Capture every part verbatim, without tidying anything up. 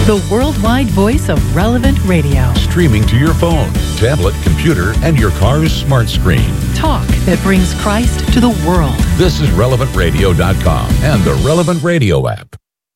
The worldwide voice of Relevant Radio. Streaming to your phone, tablet, computer, and your car's smart screen. Talk that brings Christ to the world. This is relevant radio dot com and the Relevant Radio app.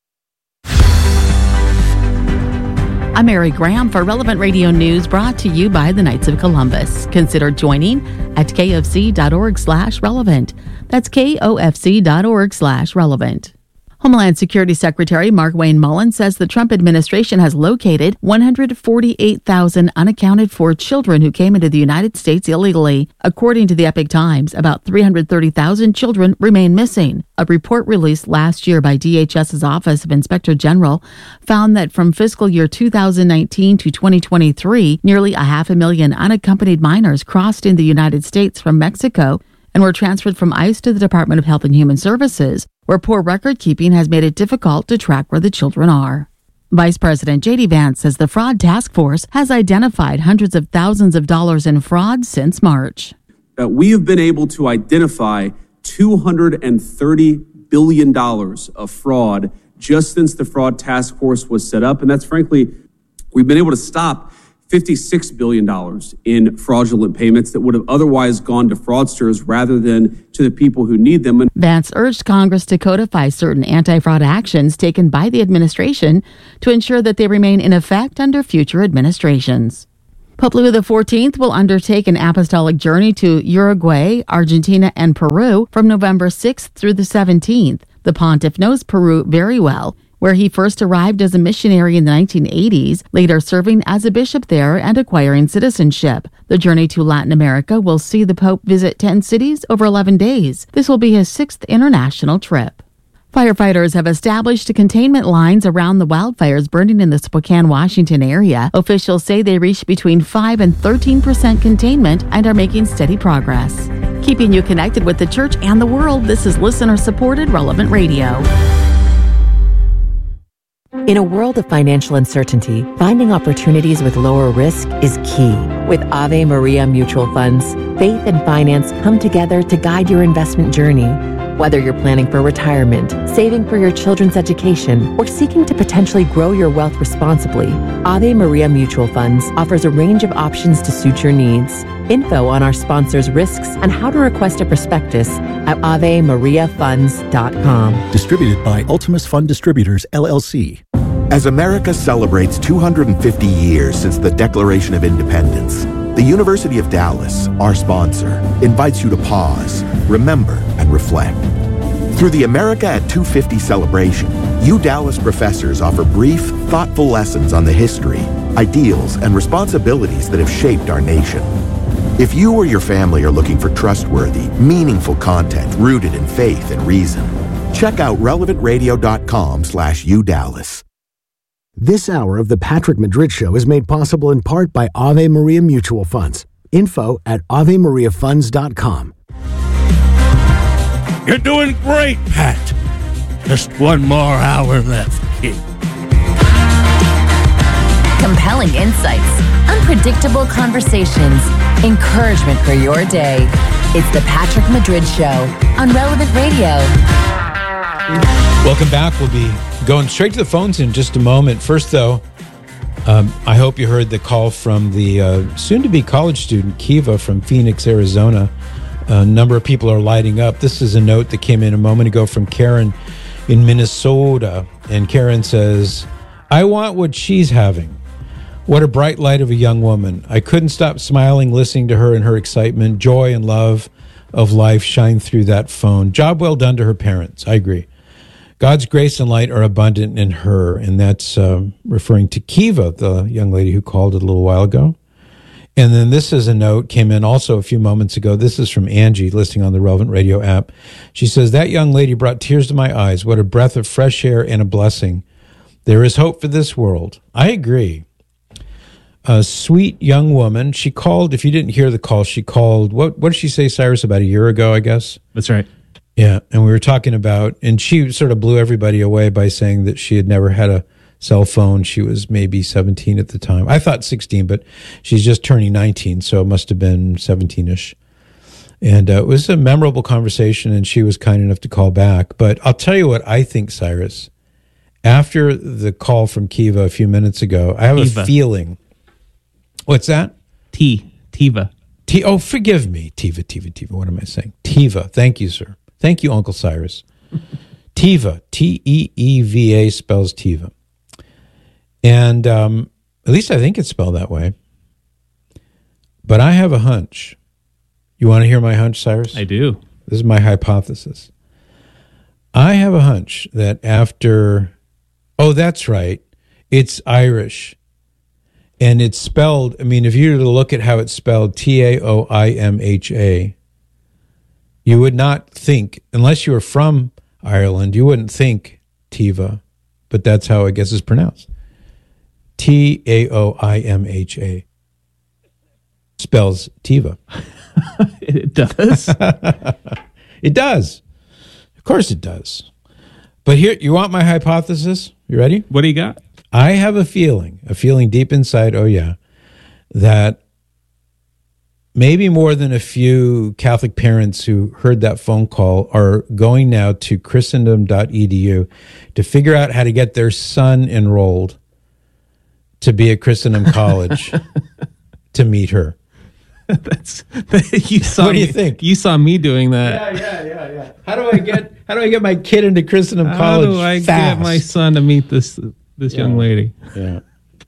I'm Mary Graham for Relevant Radio News, brought to you by the Knights of Columbus. Consider joining at kfc.org slash relevant. That's kofc.org slash relevant. Homeland Security Secretary Markwayne Mullin says the Trump administration has located one hundred forty-eight thousand unaccounted for children who came into the United States illegally. According to the Epoch Times, about three hundred thirty thousand children remain missing. A report released last year by D H S's Office of Inspector General found that from fiscal year two thousand nineteen to twenty twenty-three, nearly a half a million unaccompanied minors crossed in the United States from Mexico and were transferred from ICE to the Department of Health and Human Services, where poor record keeping has made it difficult to track where the children are. Vice President J D Vance says the Fraud Task Force has identified hundreds of thousands of dollars in fraud since March. Uh, we have been able to identify two hundred thirty billion dollars of fraud just since the Fraud Task Force was set up. And that's frankly, we've been able to stop fifty-six billion dollars in fraudulent payments that would have otherwise gone to fraudsters rather than to the people who need them. Vance urged Congress to codify certain anti-fraud actions taken by the administration to ensure that they remain in effect under future administrations. Pope Leo the fourteenth will undertake an apostolic journey to Uruguay, Argentina, and Peru from November sixth through the seventeenth. The pontiff knows Peru very well, where he first arrived as a missionary in the nineteen eighties, later serving as a bishop there and acquiring citizenship. The journey to Latin America will see the Pope visit ten cities over eleven days. This will be his sixth international trip. Firefighters have established containment lines around the wildfires burning in the Spokane, Washington area. Officials say they reached between five and thirteen percent containment and are making steady progress. Keeping you connected with the church and the world, this is listener-supported Relevant Radio. In a world of financial uncertainty, finding opportunities with lower risk is key. With Ave Maria Mutual Funds, faith and finance come together to guide your investment journey. Whether you're planning for retirement, saving for your children's education, or seeking to potentially grow your wealth responsibly, Ave Maria Mutual Funds offers a range of options to suit your needs. Info on our sponsors' risks and how to request a prospectus at ave maria funds dot com. Distributed by Ultimus Fund Distributors, L L C. As America celebrates two hundred fifty years since the Declaration of Independence, the University of Dallas, our sponsor, invites you to pause, remember, and reflect. Through the America at two fifty celebration, U Dallas professors offer brief, thoughtful lessons on the history, ideals, and responsibilities that have shaped our nation. If you or your family are looking for trustworthy, meaningful content rooted in faith and reason, check out relevant radio dot com slash U Dallas. This hour of the Patrick Madrid Show is made possible in part by Ave Maria Mutual Funds. Info at ave maria funds dot com. You're doing great, Pat. Just one more hour left, kid. Compelling insights, unpredictable conversations, encouragement for your day. It's the Patrick Madrid Show on Relevant Radio. Welcome back. We'll be going straight to the phones in just a moment. First, though, um, I hope you heard the call from the uh, soon-to-be college student, Kiva, from Phoenix, Arizona. A number of people are lighting up. This is a note that came in a moment ago from Karen in Minnesota. And Karen says, I want what she's having. What a bright light of a young woman. I couldn't stop smiling, listening to her and her excitement. Joy and love of life shine through that phone. Job well done to her parents. I agree. God's grace and light are abundant in her. And that's uh, referring to Kiva, the young lady who called a little while ago. And then this is a note, came in also a few moments ago. This is from Angie, listening on the Relevant Radio app. She says, that young lady brought tears to my eyes. What a breath of fresh air and a blessing. There is hope for this world. I agree. A sweet young woman. She called, if you didn't hear the call, she called, what, what did she say, Cyrus, about a year ago, I guess? That's right. Yeah, and we were talking about, and she sort of blew everybody away by saying that she had never had a cell phone. She was maybe seventeen at the time. I thought sixteen, but she's just turning nineteen, so it must have been seventeen-ish. And uh, it was a memorable conversation, and she was kind enough to call back. But I'll tell you what I think, Cyrus. After the call from Kiva a few minutes ago, I have Tiva. a feeling. What's that? T. Tiva. T. Oh, forgive me. Tiva, Tiva, Tiva. What am I saying? Tiva. Thank you, sir. Thank you, Uncle Cyrus. Tiva. T E E V A spells Tiva. And um, at least I think it's spelled that way. But I have a hunch. You want to hear my hunch, Cyrus? I do. This is my hypothesis. I have a hunch that after... Oh, that's right. It's Irish. And it's spelled... I mean, if you were to look at how it's spelled, T A O I M H A, you would not think, unless you were from Ireland, you wouldn't think Tiva. But that's how I guess it's pronounced. T A O I M H A. Spells Tiva. It does. It does. Of course it does. But here, you want my hypothesis? You ready? What do you got? I have a feeling, a feeling deep inside, oh yeah, that maybe more than a few Catholic parents who heard that phone call are going now to christendom dot e d u to figure out how to get their son enrolled to be at Christendom College to meet her. That's you saw. What do you me, think? You saw me doing that. Yeah, yeah, yeah, yeah. How do I get? How do I get my kid into Christendom How College? do I fast? get my son to meet this this Yeah. young lady? Yeah.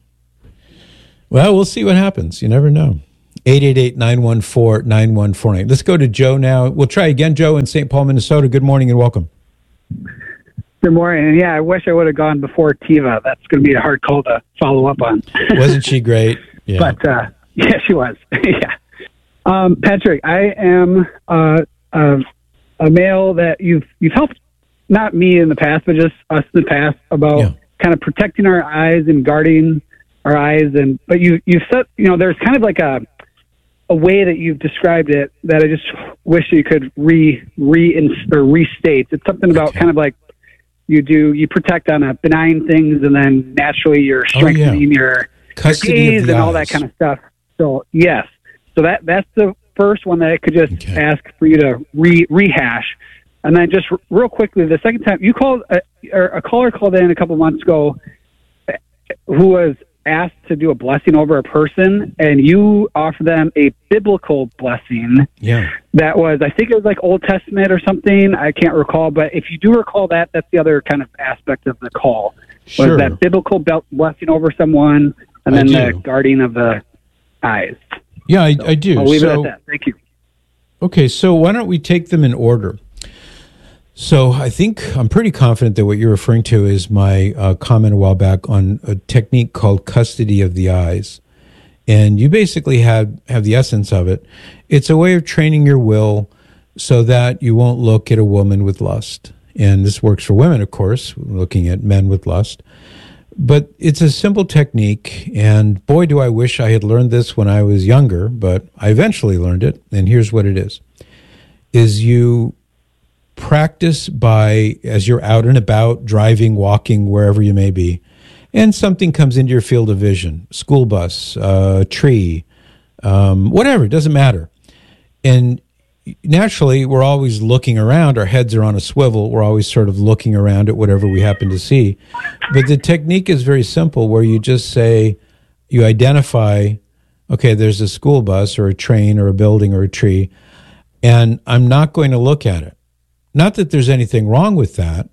Well, we'll see what happens. You never know. eight eight eight, nine one four, nine one four nine. Let's go to Joe now. We'll try again, Joe in Saint Paul, Minnesota. Good morning and welcome. Good morning. And yeah, I wish I would have gone before Tiva. That's going to be a hard call to follow up on. Wasn't she great? Yeah. But uh, yeah, she was. Yeah. Um, Patrick, I am uh, uh, a male that you've you've helped, not me in the past, but just us in the past about Yeah. kind of protecting our eyes and guarding our eyes. And but you you've said, you know, there's kind of like a a way that you've described it that I just wish you could re re or restate. It's something about Okay. kind of like you do you protect on a benign things, and then naturally you're Oh, yeah. strengthening your Custody gaze of the and all that eyes. kind of stuff. So yes, so that that's the first one that I could just Okay. ask for you to re rehash. And then just r- real quickly, the second time you called, uh, or a caller called in a couple months ago, uh, who was asked to do a blessing over a person, and you offered them a biblical blessing. Yeah. That was, I think it was like Old Testament or something. I can't recall, but if you do recall that, that's the other kind of aspect of the call. Sure. Was that biblical bel- blessing over someone, and I then the do. guarding of the eyes. Yeah, I, I do. I'll leave so, it at that. Thank you. Okay, so why don't we take them in order? So I think I'm pretty confident that what you're referring to is my uh, comment a while back on a technique called custody of the eyes. And you basically have, have the essence of it. It's a way of training your will so that you won't look at a woman with lust. And this works for women, of course, looking at men with lust. But it's a simple technique, and boy, do I wish I had learned this when I was younger, but I eventually learned it, and here's what it is. Is you practice by, as you're out and about, driving, walking, wherever you may be, and something comes into your field of vision, school bus, uh, tree, um, whatever, it doesn't matter. And naturally, we're always looking around. Our heads are on a swivel. We're always sort of looking around at whatever we happen to see. But the technique is very simple, where you just say, you identify, okay, there's a school bus or a train or a building or a tree, and I'm not going to look at it. Not that there's anything wrong with that,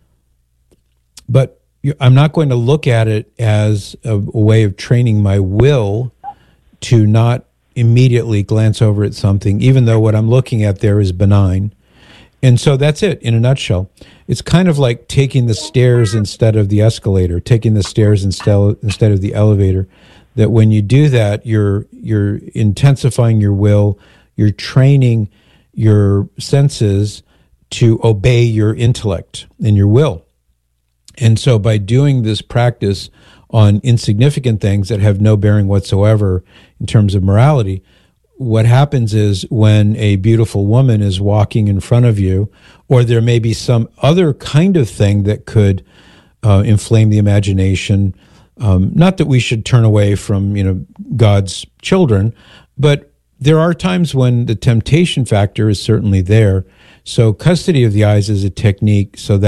but you- I'm not going to look at it as a, a way of training my will to not immediately glance over at something, even though what I'm looking at there is benign. And so that's it in a nutshell. It's kind of like taking the stairs instead of the escalator, taking the stairs instead instead of the elevator. That when you do that, you're you're intensifying your will, you're training your senses to obey your intellect and your will. And so by doing this practice on insignificant things that have no bearing whatsoever in terms of morality, what happens is when a beautiful woman is walking in front of you, or there may be some other kind of thing that could uh, inflame the imagination, um, not that we should turn away from, you know, God's children, but there are times when the temptation factor is certainly there. So custody of the eyes is a technique so that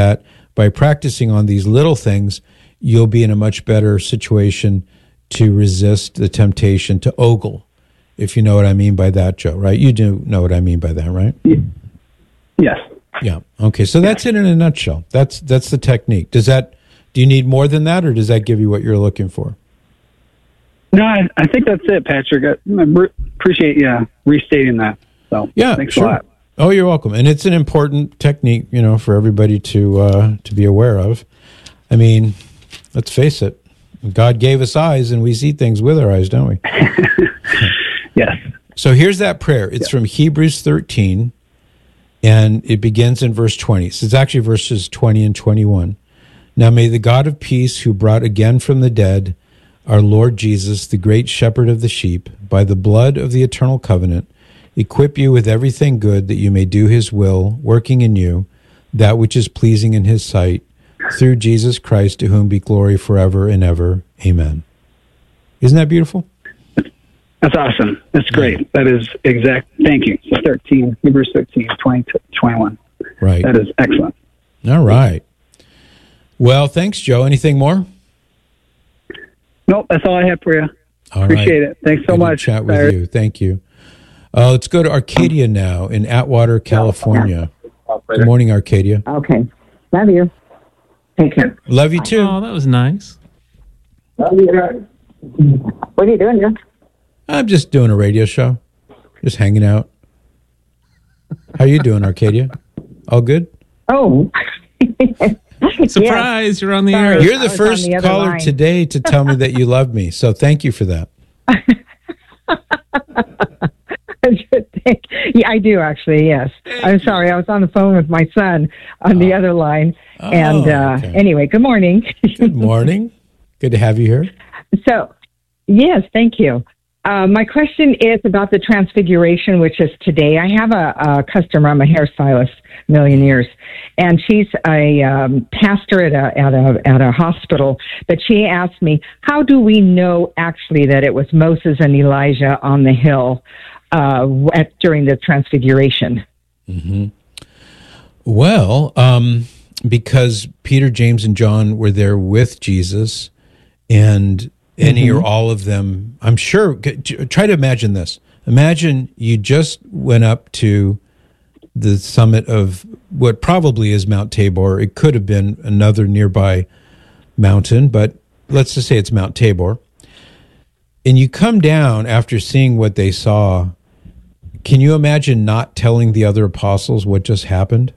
by practicing on these little things, you'll be in a much better situation to resist the temptation to ogle, if you know what I mean by that, Joe, right? You do know what I mean by that, right? Yes. Yeah. Okay. So that's it in a nutshell. That's that's the technique. Does that? Do you need more than that, or does that give you what you're looking for? No, I, I think that's it, Patrick. I, I re- appreciate you restating that. So yeah, thanks sure. a lot. Oh, you're welcome. And it's an important technique, you know, for everybody to uh, to be aware of. I mean, let's face it. God gave us eyes, and we see things with our eyes, don't we? Yes. So here's that prayer. It's yeah. from Hebrews thirteen, and it begins in verse twenty. So it's actually verses twenty and twenty-one. Now may the God of peace, who brought again from the dead our Lord Jesus, the great shepherd of the sheep, by the blood of the eternal covenant, equip you with everything good that you may do his will, working in you that which is pleasing in his sight, through Jesus Christ, to whom be glory forever and ever. Amen. Isn't that beautiful? That's awesome. That's great. Yeah. That is exact. Thank you. So thirteen, Hebrews thirteen, twenty to twenty-one. Right. That is excellent. All right. Well, thanks, Joe. Anything more? Nope, that's all I have for you. All Appreciate right. it. Thanks so Good much. to chat with Larry. you. Thank you. Uh, let's go to Arcadia now in Atwater, California. Good morning, Arcadia. Okay. Love you. Take care. Love you too. Oh, that was nice. Love you. What are you doing here? I'm just doing a radio show. Just hanging out. How you doing, Arcadia? All good? Oh. Surprise, yes. you're on the Sorry, air. You're the first the caller line. today to tell me that you love me. So thank you for that. Yeah, I do actually, yes. I'm sorry, I was on the phone with my son on the oh. other line. Oh, and uh, okay. Anyway, good morning. Good morning. Good to have you here. So, yes, thank you. Uh, my question is about the Transfiguration, which is today. I have a, a customer. I'm a hairstylist, million years, and she's a um, pastor at a at a at a hospital. But she asked me, "How do we know actually that it was Moses and Elijah on the hill uh, at, during the Transfiguration?" Mm-hmm. Well, um, because Peter, James, and John were there with Jesus, and any mm-hmm. or all of them, I'm sure. Try to imagine this. Imagine you just went up to the summit of what probably is Mount Tabor. It could have been another nearby mountain, but let's just say it's Mount Tabor. And you come down after seeing what they saw. Can you imagine not telling the other apostles what just happened?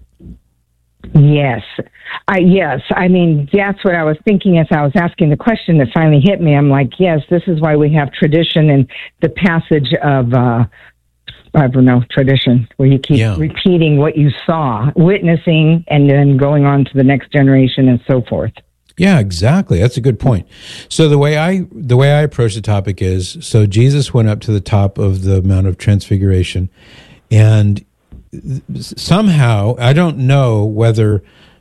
Yes. I, yes. I mean, that's what I was thinking as I was asking the question that finally hit me. I'm like, yes, this is why we have tradition and the passage of, uh, I don't know, tradition, where you keep yeah. repeating what you saw, witnessing, and then going on to the next generation and so forth. Yeah, exactly. That's a good point. So the way I the way I approach the topic is, so Jesus went up to the top of the Mount of Transfiguration, and somehow, I don't know whether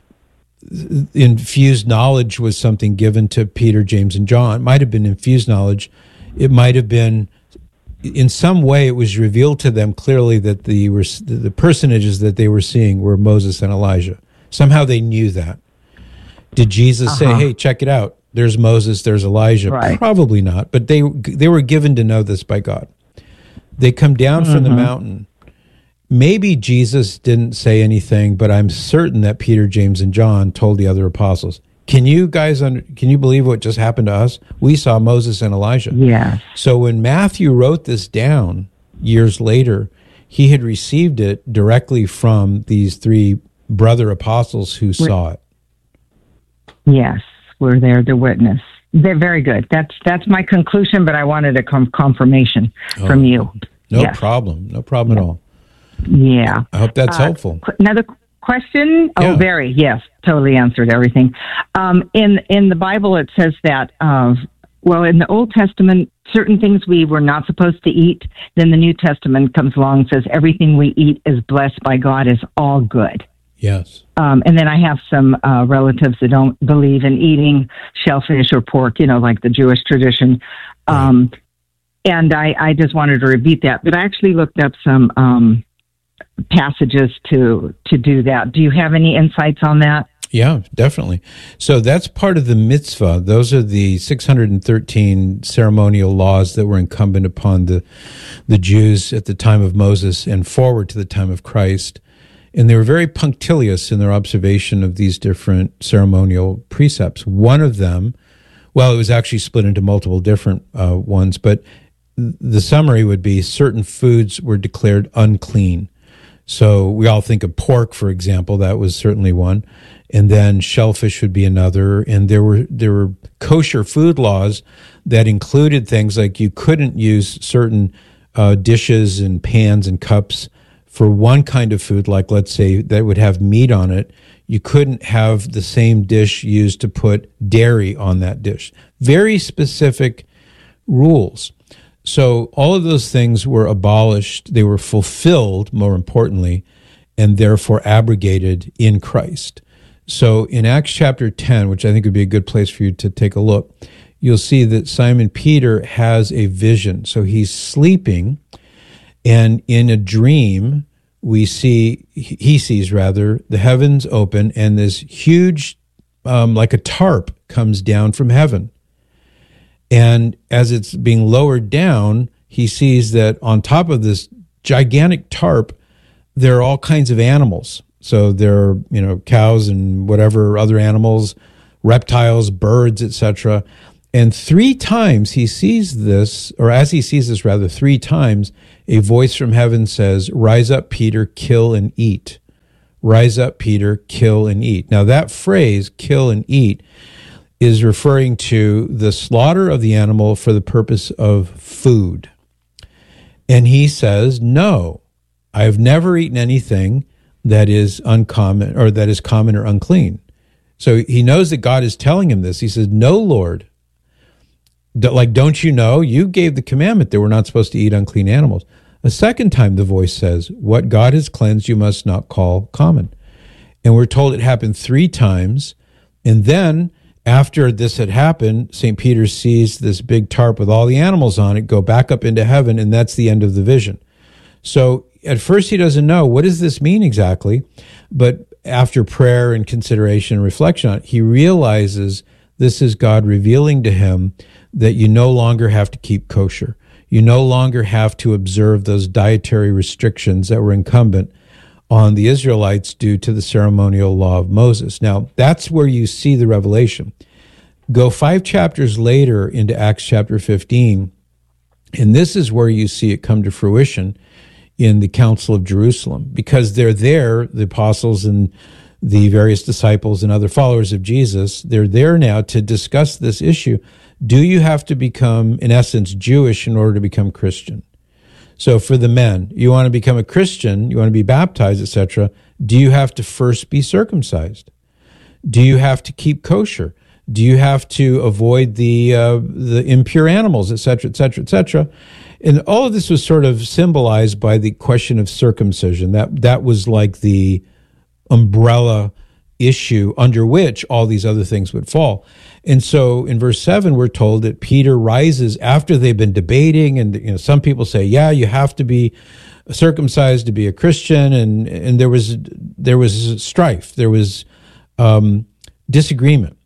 infused knowledge was something given to Peter, James, and John. It might have been infused knowledge. It might have been, in some way, it was revealed to them clearly that the the personages that they were seeing were Moses and Elijah. Somehow they knew that. Did Jesus uh-huh. say, hey, check it out, there's Moses, there's Elijah? Right. Probably not, but they they were given to know this by God. They come down mm-hmm. from the mountain. Maybe Jesus didn't say anything, but I'm certain that Peter, James, and John told the other apostles. Can you guys, under, can you believe what just happened to us? We saw Moses and Elijah. Yeah. So when Matthew wrote this down years later, he had received it directly from these three brother apostles who We're, saw it. Yes, we're there to witness. They're very good. That's that's my conclusion, but I wanted a com- confirmation oh, from you. No yes. problem. No problem yeah. at all. Yeah. I hope that's uh, helpful. Another question? Yeah. Oh, very. Yes, totally answered everything. Um, in in the Bible, it says that, uh, well, in the Old Testament, certain things we were not supposed to eat. Then the New Testament comes along and says everything we eat is blessed by God, is all good. Yes. Um, and then I have some uh, relatives that don't believe in eating shellfish or pork, you know, like the Jewish tradition. Um, right. And I, I just wanted to repeat that. But I actually looked up some um, passages to to do that. Do you have any insights on that? Yeah, definitely. So that's part of the mitzvah. Those are the six hundred thirteen ceremonial laws that were incumbent upon the the Jews at the time of Moses and forward to the time of Christ. And they were very punctilious in their observation of these different ceremonial precepts. One of them, well, it was actually split into multiple different uh, ones, but the summary would be certain foods were declared unclean. So we all think of pork, for example. That was certainly one. And then shellfish would be another. And there were there were kosher food laws that included things like you couldn't use certain uh, dishes and pans and cups for one kind of food, like let's say that would have meat on it. You couldn't have the same dish used to put dairy on that dish. Very specific rules. So all of those things were abolished. They were fulfilled, more importantly, and therefore abrogated in Christ. So in Acts chapter ten, which I think would be a good place for you to take a look, you'll see that Simon Peter has a vision. So he's sleeping, and in a dream, we see, he sees rather, the heavens open, and this huge, um, like a tarp, comes down from heaven. And as it's being lowered down, he sees that on top of this gigantic tarp, there are all kinds of animals. So there are, you know, cows and whatever other animals, reptiles, birds, et cetera. And three times he sees this, or as he sees this rather, three times, a voice from heaven says, "Rise up, Peter, kill and eat." Rise up, Peter, kill and eat. Now that phrase, kill and eat, is referring to the slaughter of the animal for the purpose of food. And he says, no, I have never eaten anything that is uncommon or that is common or unclean. So he knows that God is telling him this. He says, no, Lord. Like, don't you know? You gave the commandment that we're not supposed to eat unclean animals. A second time, the voice says, what God has cleansed, you must not call common. And we're told it happened three times. And then after this had happened, Saint Peter sees this big tarp with all the animals on it go back up into heaven, and that's the end of the vision. So at first he doesn't know, what does this mean exactly? But after prayer and consideration and reflection on it, he realizes this is God revealing to him that you no longer have to keep kosher. You no longer have to observe those dietary restrictions that were incumbent on the Israelites due to the ceremonial law of Moses. Now, that's where you see the revelation. Go five chapters later into Acts chapter fifteen, and this is where you see it come to fruition in the Council of Jerusalem, because they're there, the apostles and the various disciples and other followers of Jesus, they're there now to discuss this issue. Do you have to become, in essence, Jewish in order to become Christian? So for the men, you want to become a Christian, you want to be baptized, et cetera, do you have to first be circumcised? Do you have to keep kosher? Do you have to avoid the uh, the impure animals, et cetera, et cetera, et cetera? And all of this was sort of symbolized by the question of circumcision. That that was like the umbrella issue under which all these other things would fall. And so in verse seven, we're told that Peter rises after they've been debating, and you know, some people say, yeah, you have to be circumcised to be a Christian, and and there was there was strife, there was um, disagreement.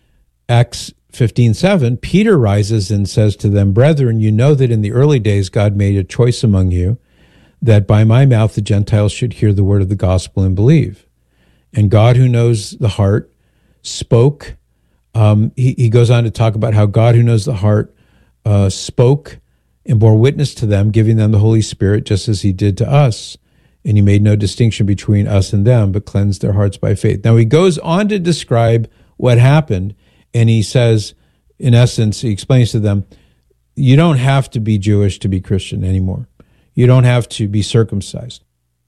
Acts fifteen seven, Peter rises and says to them, brethren, you know that in the early days God made a choice among you, that by my mouth the Gentiles should hear the word of the gospel and believe. And God, who knows the heart, spoke. Um, he, he goes on to talk about how God, who knows the heart, uh, spoke and bore witness to them, giving them the Holy Spirit, just as he did to us. And he made no distinction between us and them, but cleansed their hearts by faith. Now he goes on to describe what happened, and he says, in essence, he explains to them, you don't have to be Jewish to be Christian anymore. You don't have to be circumcised.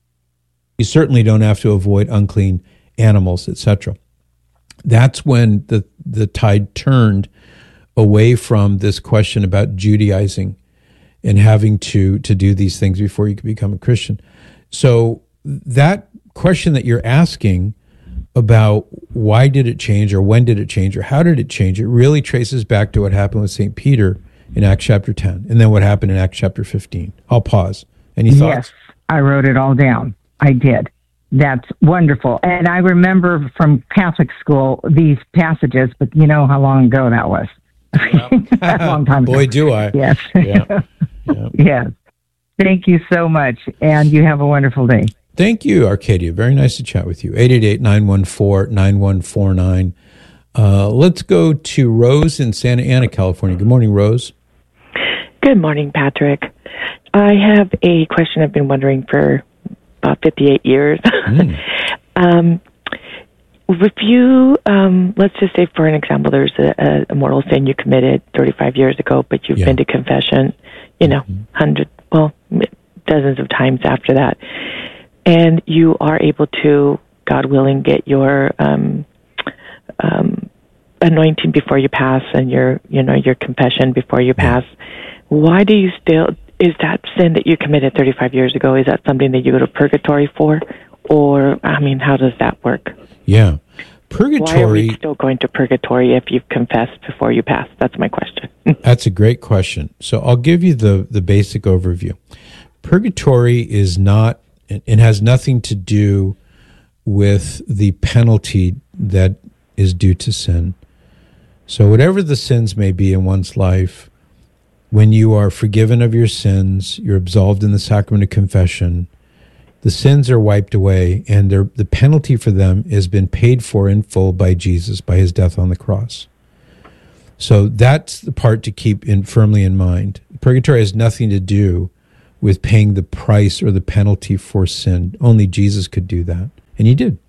You certainly don't have to avoid unclean animals, et cetera. That's when the, the tide turned away from this question about Judaizing and having to, to do these things before you could become a Christian. So that question that you're asking about why did it change, or when did it change, or how did it change, it really traces back to what happened with Saint Peter in Acts chapter ten, and then what happened in Acts chapter fifteen. I'll pause. Any thoughts? Yes, I wrote it all down. I did. That's wonderful. And I remember from Catholic school these passages, but you know how long ago that was. A long time ago. Boy, do I. Yes. Yeah. Yeah. Yes. Thank you so much, and you have a wonderful day. Thank you, Arcadia. Very nice to chat with you. eight eight eight, nine one four, nine one four nine. Uh, let's go to Rose in Santa Ana, California. Good morning, Rose. Good morning, Patrick. I have a question I've been wondering for about fifty-eight years. Mm. um, if you, um, let's just say, for an example, there's a, a mortal sin you committed thirty-five years ago, but you've yeah. been to confession, you know, mm-hmm. hundred, well, dozens of times after that, and you are able to, God willing, get your um, um, anointing before you pass, and your, you know, your confession before you pass. Why do you still? Is that sin that you committed thirty-five years ago? Is that something that you go to purgatory for, or I mean, how does that work? Yeah, purgatory. Why are we still going to purgatory if you've confessed before you pass? That's my question. That's a great question. So I'll give you the the basic overview. Purgatory is not. It has nothing to do with the penalty that is due to sin. So whatever the sins may be in one's life, when you are forgiven of your sins, you're absolved in the sacrament of confession, the sins are wiped away, and the penalty for them has been paid for in full by Jesus, by his death on the cross. So that's the part to keep in, firmly in mind. Purgatory has nothing to do with paying the price or the penalty for sin. Only Jesus could do that, and he did.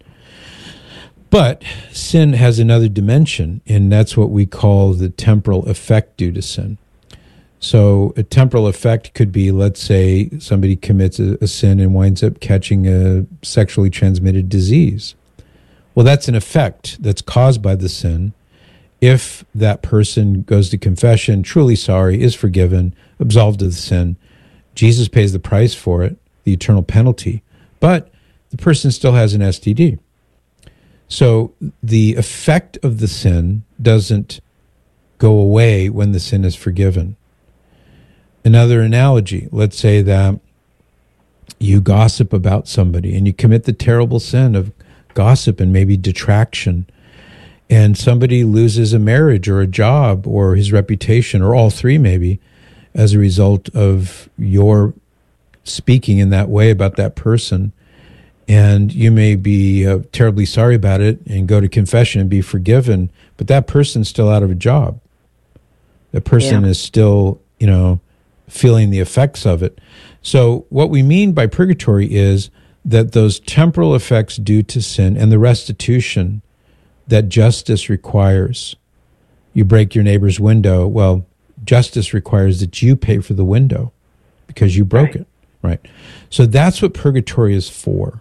But sin has another dimension, and that's what we call the temporal effect due to sin. So a temporal effect could be, let's say, somebody commits a, a sin and winds up catching a sexually transmitted disease. Well, that's an effect that's caused by the sin. If that person goes to confession, truly sorry, is forgiven, absolved of the sin, Jesus pays the price for it, the eternal penalty, but the person still has an S T D. So the effect of the sin doesn't go away when the sin is forgiven. Another analogy, let's say that you gossip about somebody and you commit the terrible sin of gossip and maybe detraction, and somebody loses a marriage or a job or his reputation, or all three maybe, as a result of your speaking in that way about that person. And you may be uh, terribly sorry about it and go to confession and be forgiven, but that person's still out of a job. That person yeah. is still, you know, feeling the effects of it. So what we mean by purgatory is that those temporal effects due to sin and the restitution that justice requires. You break your neighbor's window, well, justice requires that you pay for the window because you broke right. it, right? So that's what purgatory is for.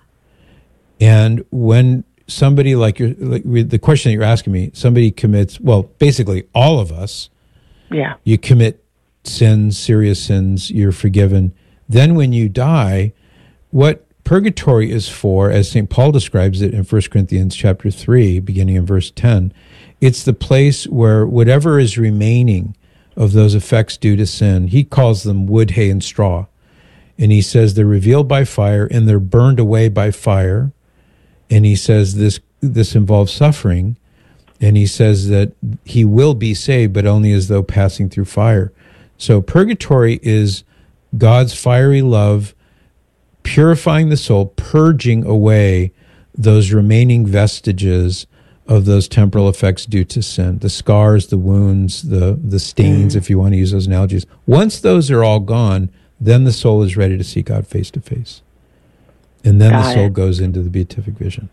And when somebody like, you're, like the question that you're asking me, somebody commits, well, basically all of us, yeah, you commit sins, serious sins, you're forgiven. Then when you die, what purgatory is for, as Saint Paul describes it in First Corinthians chapter three, beginning in verse ten, it's the place where whatever is remaining of those effects due to sin, he calls them wood, hay, and straw. And he says they're revealed by fire and they're burned away by fire. And he says this this involves suffering. And he says that he will be saved, but only as though passing through fire. So purgatory is God's fiery love purifying the soul, purging away those remaining vestiges of those temporal effects due to sin, the scars, the wounds, the the stains, mm. if you want to use those analogies. Once those are all gone, then the soul is ready to see God face to face. And then Got the soul it. goes into the beatific vision.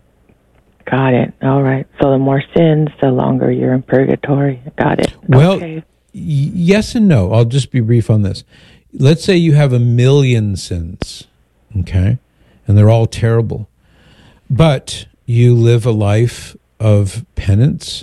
Got it. All right. So the more sins, the longer you're in purgatory. Got it. Well, okay. y- yes and no. I'll just be brief on this. Let's say you have a million sins, okay? And they're all terrible. But you live a life of penance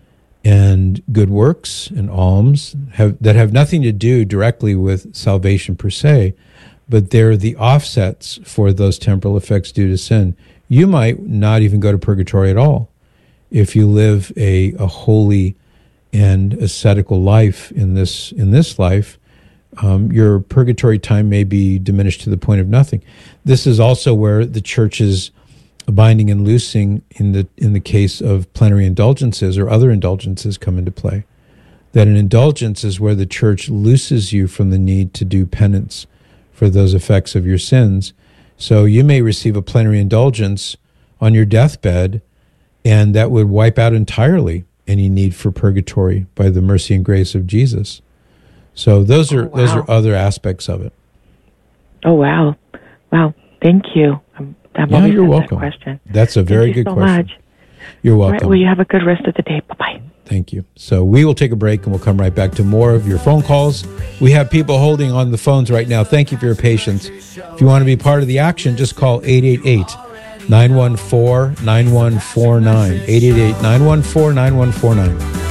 and good works and alms have, that have nothing to do directly with salvation per se, but they're the offsets for those temporal effects due to sin. You might not even go to purgatory at all if you live a, a holy and ascetical life in this in this life. Um, your purgatory time may be diminished to the point of nothing. This is also where the church's a binding and loosing in the in the case of plenary indulgences or other indulgences come into play. That an indulgence is where the church looses you from the need to do penance for those effects of your sins. So you may receive a plenary indulgence on your deathbed, and that would wipe out entirely any need for purgatory by the mercy and grace of Jesus. So those are oh, wow. those are other aspects of it. Oh wow, wow! Thank you. I'm, I'm yeah, you're welcome. That question. That's a very Thank you good so question. Much. You're welcome. Right, well, you have a good rest of the day. Bye bye. Thank you. So we will take a break and we'll come right back to more of your phone calls. We have people holding on the phones right now. Thank you for your patience. If you want to be part of the action, just call eight eight eight, nine one four, nine one four nine. eight eight eight, nine one four, nine one four nine.